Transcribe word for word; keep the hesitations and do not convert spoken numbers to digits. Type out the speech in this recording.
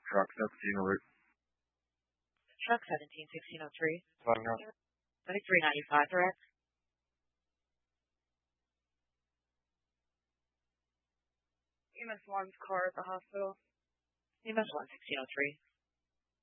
Truck seventeen over. Truck seventeen sixteen oh three. Wagner. thirty-three ninety-five, direct. E M S one's car at the hospital. E M S one sixteen oh three.